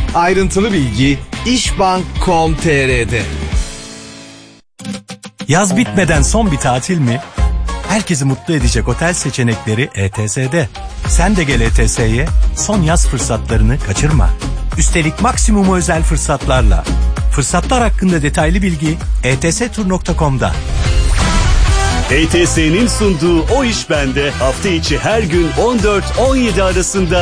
Ayrıntılı bilgi işbank.com.tr'de. Yaz bitmeden son bir tatil mi? Herkesi mutlu edecek otel seçenekleri ETS'de. Sen de gel ETS'ye, son yaz fırsatlarını kaçırma. Üstelik maksimum özel fırsatlarla. Fırsatlar hakkında detaylı bilgi etstur.com'da. ETS'nin sunduğu O İş Bende hafta içi her gün 14-17 arasında